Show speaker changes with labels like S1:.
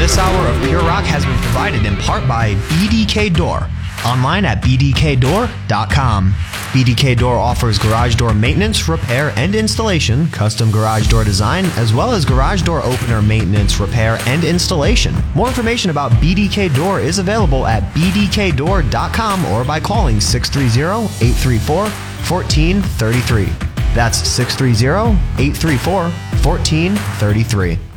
S1: this hour of Pure Rock has been provided in part by BDK Door. Online at bdkdoor.com. BDK Door offers garage door maintenance, repair, and installation, custom garage door design, as well as garage door opener maintenance, repair, and installation. More information about BDK Door is available at bdkdoor.com or by calling 630-834-1433. That's 630-834-1433.